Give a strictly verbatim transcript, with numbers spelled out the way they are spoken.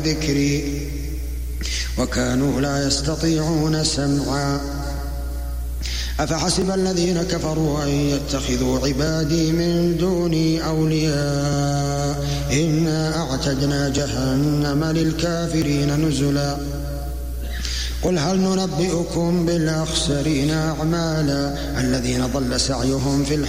ذكري وكانوا لا يستطيعون سمعا. أفحسب الذين كفروا أن يتخذوا عبادي من دوني أولياء إنا أعتدنا جهنم للكافرين نزلا. قل هل ننبئكم بالأخسرين أعمالا الذين ضل سعيهم في الحياة